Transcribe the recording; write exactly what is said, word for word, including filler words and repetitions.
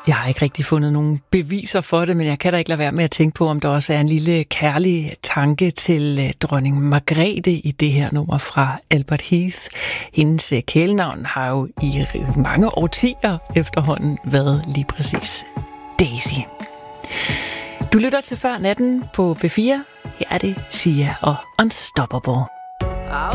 Jeg har ikke rigtig fundet nogen beviser for det, men jeg kan da ikke lade være med at tænke på, om der også er en lille kærlig tanke til dronning Margrethe i det her nummer fra Albert Heath. Hendes kælenavn har jo i mange årtier efterhånden været lige præcis Daisy. Du lytter til Før Natten på B fire. Her er det Sia og Unstoppable.